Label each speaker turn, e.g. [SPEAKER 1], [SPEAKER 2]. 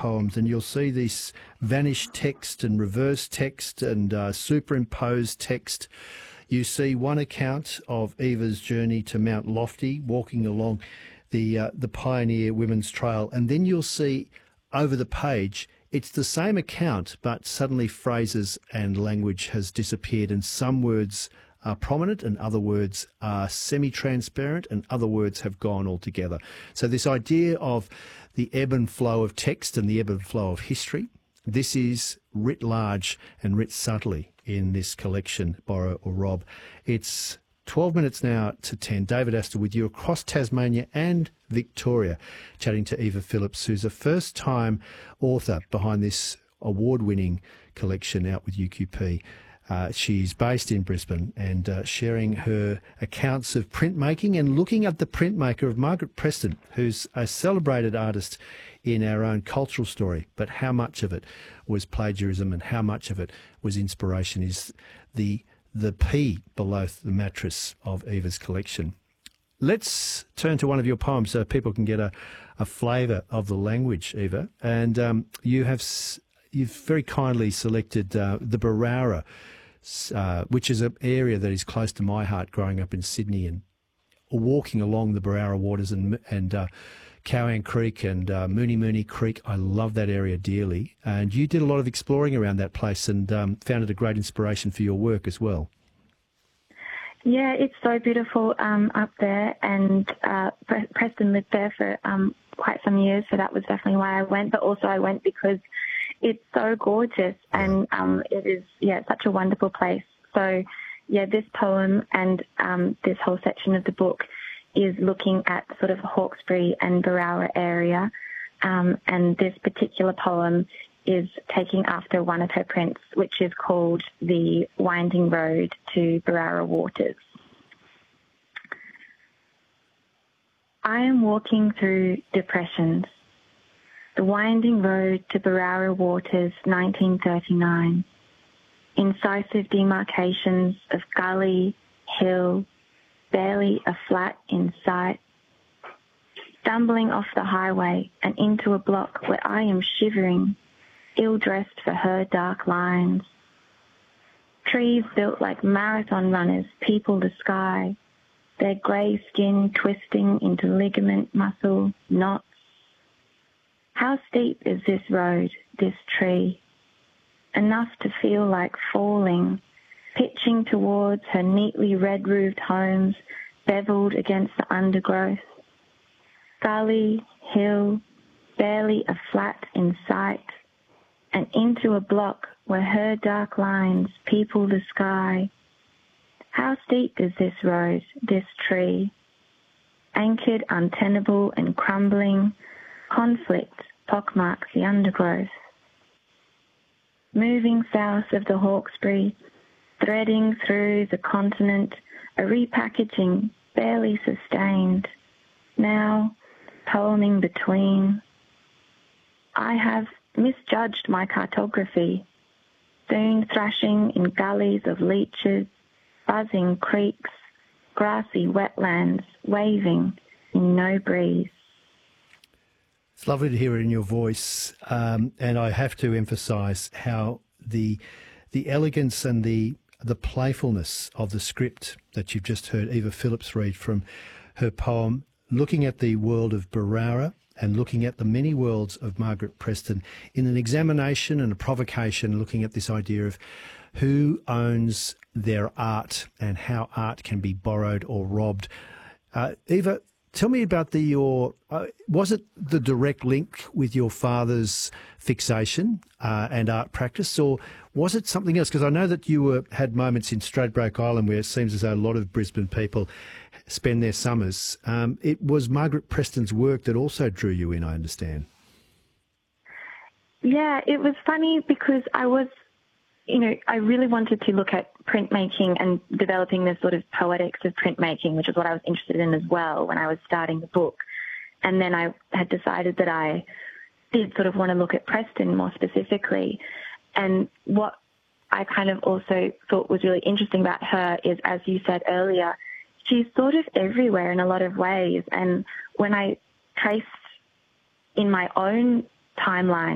[SPEAKER 1] poems, and you'll see this vanished text and reverse text and superimposed text. You see one account of Eva's journey to Mount Lofty, walking along the Pioneer Women's Trail, and then you'll see over the page it's the same account, but suddenly phrases and language has disappeared, and some words are prominent and other words are semi-transparent and other words have gone altogether. So this idea of the ebb and flow of text and the ebb and flow of history, this is writ large and writ subtly in this collection, Borrow or Rob. It's 12 minutes now to 10. David Astor with you across Tasmania and Victoria, chatting to Eva Phillips, who's a first-time author behind this award-winning collection out with UQP. She's based in Brisbane and sharing her accounts of printmaking and looking at the printmaker of Margaret Preston, who's a celebrated artist in our own cultural story, but how much of it was plagiarism and how much of it was inspiration is the P below the mattress of Eva's collection. Let's turn to one of your poems so people can get a flavour of the language, Eva. And you've very kindly selected the Berowra, which is an area that is close to my heart growing up in Sydney, and walking along the Berowra waters and Cowan Creek and Mooney Mooney Creek. I love that area dearly. And you did a lot of exploring around that place and found it a great inspiration for your work as well.
[SPEAKER 2] Yeah, it's so beautiful up there, and Preston lived there for quite some years, so that was definitely why I went. But also I went because it's so gorgeous and it is, such a wonderful place. So, this poem and this whole section of the book is looking at sort of Hawkesbury and Berowra area, and this particular poem is taking after one of her prints, which is called The Winding Road to Berowra Waters. I am walking through depressions. The Winding Road to Berowra Waters, 1939. Incisive demarcations of gully, hill, barely a flat in sight. Stumbling off the highway and into a block where I am shivering, ill-dressed for her dark lines. Trees built like marathon runners people the sky, their grey skin twisting into ligament muscle knots. How steep is this road, this tree? Enough to feel like falling, pitching towards her neatly red-roofed homes, beveled against the undergrowth. Gully, hill, barely a flat in sight, and into a block where her dark lines people the sky. How steep is this road, this tree? Anchored, untenable and crumbling, conflict pockmarks the undergrowth. Moving south of the Hawkesbury, threading through the continent, a repackaging barely sustained, now poeming between. I have misjudged my cartography, soon thrashing in gullies of leeches, buzzing creeks, grassy wetlands, waving in no breeze.
[SPEAKER 1] It's lovely to hear it in your voice, and I have to emphasise how the elegance and the playfulness of the script that you've just heard Eva Phillips read from her poem, looking at the world of Berowra and looking at the many worlds of Margaret Preston in an examination and a provocation, looking at this idea of who owns their art and how art can be borrowed or robbed. Eva, tell me about was it the direct link with your father's fixation and art practice, or was it something else? Because I know that you had moments in Stradbroke Island where it seems as though a lot of Brisbane people spend their summers. It was Margaret Preston's work that also drew you in, I understand.
[SPEAKER 2] Yeah, it was funny because I really wanted to look at printmaking and developing this sort of poetics of printmaking, which is what I was interested in as well when I was starting the book. And then I had decided that I did sort of want to look at Preston more specifically. And what I kind of also thought was really interesting about her is, as you said earlier, she's sort of everywhere in a lot of ways. And when I traced in my own timeline